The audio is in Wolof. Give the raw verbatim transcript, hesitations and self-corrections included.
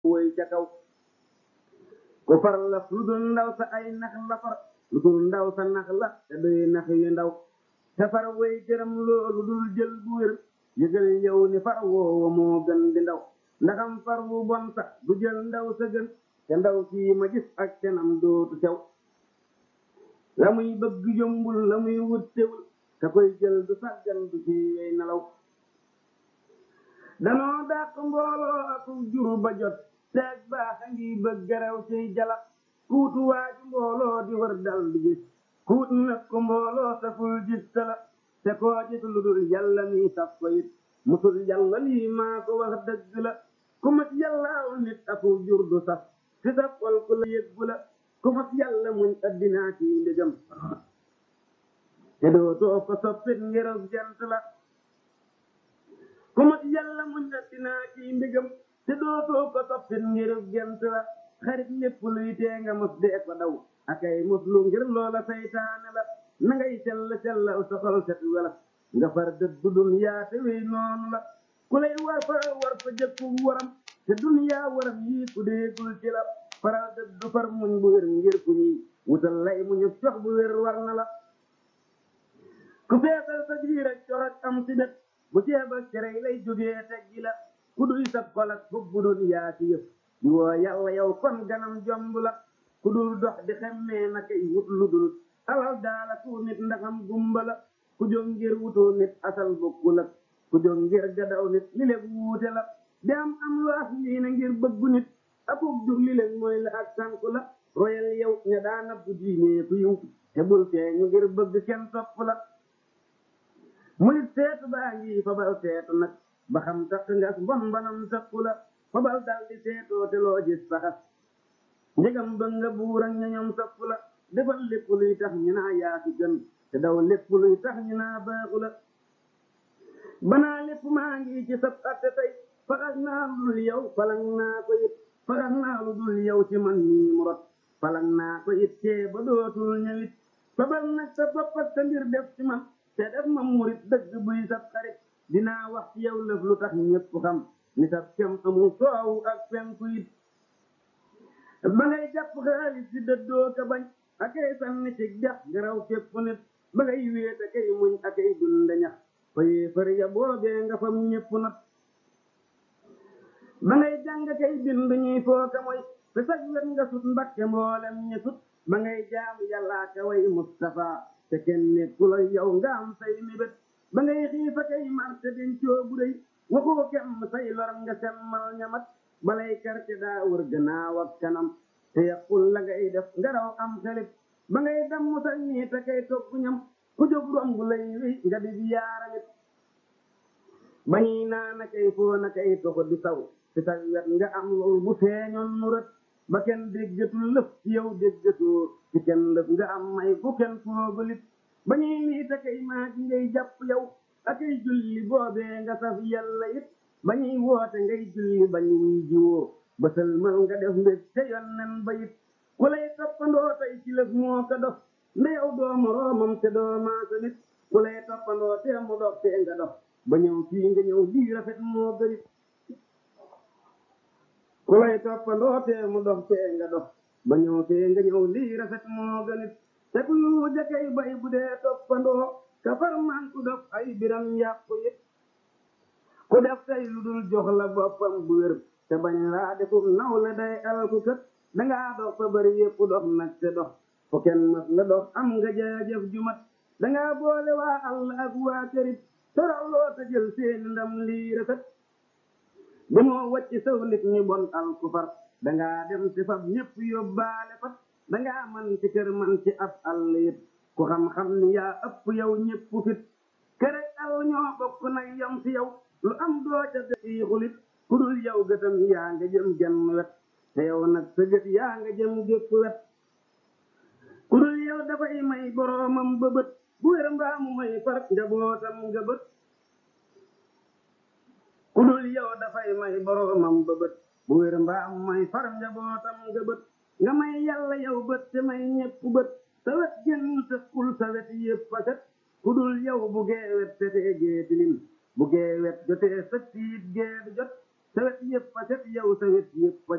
woy ca kaw ku far la lu dul ndaw sa ay nax la far lu dul ndaw sa nax la te doy nax yu ndaw te far woy gërëm loolu dul jël bu wér yëgal yow ni far woowa moo gën di ndaw ndaxam far wu bon sax du jël ndaw sa gën te ndaw sii ma gis ak canam dootu sew la muy bëgg yombul la muy wut tewul ka koy jël du sàggan du ci wey nelaw danoo dàq mbooloo ak jur ba jot teeg baax a ngi bëgg garaw ciy jala kuutu waaju mbooloo di war dal di gis kuut nag ko mbooloo saful gis tala te koo gis lu dul yàlla mi saf ko it musul yàlla lii maa ko wax dëgg la ku mat yàllaaw nit aku jur du saf ci sa xol ku la yëggu la ku mat yàlla muñ addinaa ci ndegam te dootoo ko soppit ngirog jant la ku mat yàlla muñ addinaa ci ndegam te dootoo ko soppit ngirog jant la xarit lépp luy tee nga mos dee ko daw akay mos lu ngir loola saytaane la na ngay sell sellal sa xol set wala nga far dëddu dunyaa te wey noonu la ku lay war fa war fa jëkku waram te dunyaa waram yii ku déegul ci la faral dëddu far muñ bu wér ngir ku ñuy wutal lay muñu cox bu wér war na la ku feesal sa biir ak cox ak am si det bu ceebal cerey lay jógee teggi la ku duy sab xol ak fub bu dunyaa ci yëf di woo yàlla yow kon ganam jomb la ku dul dox di xemmee na kay wut lu dul alal daala ku nit ndaxam gumba la ku jóg ngir wutoo nit asal bokku la ku jóg ngir gadaw nit li leg wuute la di am am lu as lii na ngir bëggu nit akub jur li leg mooy la ak sànku la royal yow ña daana bu diinee ku yiw te bul feeñu ngir bëgg kenn topp la murit seetu baa ngi fabal seetu nag ba xam takk ngas mbon mbanam takku la fabal dal di seetoo te loo gis saxas njëgam ba nga buur ak ñoñom topp la defal lépp luy tax ñu naa yaa fi gën te daw lépp luy tax ñu naa baaxu la banaa lépp maa ngi ci sab atte tey faxas naa lu dul yow falang naa ko it faxas naa lu dul yow ci man nii mu rot falang naa ko it cee ba dootul ñëwit fabal nag sa bopp ak sa mbir def ci man te def ma murit dëgg buy sab xarit dinaa wax ci yow lëf lu tax ñëpp xam ni sab kem amul soowu ak penku it ba ngay jàpp xaalis di dëddoo ka bañ akay sànni ci dex garaw képp nit ba ngay wéet akay muñ akay dunda ñax fa yéefar ya boobee nga fam ñëpp nat ba ngay jàng kay bind ñuy fooka mooy te sag wet nga sut mbakke mboolem ñi sut ba ngay jaam yàllaa ka way Mustafa te kenn nekku la yow nga am say mébét ba ngay xiifa kay marte den coobu rëy waxoo kem say lor nga semmal ñamat balay karte daa wër gannaaw ak kanam te yàqul la ngay def nga raw am xelit ba ngay dammu sa ñii te kay togg ñam ku jóg romb lay wi nga di bi yaaramit ba ñuy naa na kay foo na kay toxo di saw te sa wet nga am lool bu feeñoon nu rët ba kenn déggatul lëf ci yow déggatoo ci kenn lëf nga am may bu kenn foogalit ba ñuy nii te kay maa ci ngay jàpp yow akay julli boobee nga saf yàlla it ba ñuy woote ngay julli bañ wuy jiwoo ba sëlmal nga def mbég te yonnen ba it ku lay toppandoo tey ci lëf moo ko dox nda yow doo moroomam te doo maasa nit ku lay toppandoo te mu dox te nga dox ba ñëw fii nga ñëw lii rafet moo gërit ku lay toppandoo te mu dox te nga dox ba ñëw fii nga ñëw lii rafet moo gërit te ku yu jëkkay bay bu dee toppandoo ka far man ku dox ay biram yàqu it ku def tey lu dul jox la boppam bu wér te bañ laa defum naw la day alku kët dangaa dox fa bari yépp dox nag te dox fu kenn mas la dox am nga jaajëf ju mat dangaa boole waa àll ak waa kërit toraw loo ta jël seeni ndam lii rafet damoo wàcc saw nit ñi bon alku far dangaa dem ci fab ñépp yóbbaale fat dangaa man ci kër man ci ab àll it ku xam-xam ni yaa ëpp yow ñépp fit kërek àll ñoo bokk nag yam ci yow lu am doo ca def yi xulit ku dul yow gëtam yaa nga jëm genn wet te yow nag sa gët yaa nga jëm gépp wet ku dul yow dafay may boroomam ba bët bu wér mbaamu may far njabootam nga bët ku dul yow dafay may boroomam ba bët bu wér mbaamu may far njabootam nga bët nga may yàlla yow bët te may ñépp bët sa wet génn tëkkul sa wet yépp a set ku dul yow bu gee wet te tee gee tilim bu gee wet jotee sëkk it gee du jot sa wet yépp a set yow sa wet yépp a